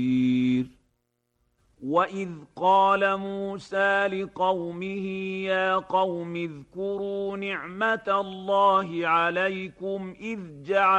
وإذ قال موسى لقومه يا قوم اذكروا نعمة الله عليكم إذ جعل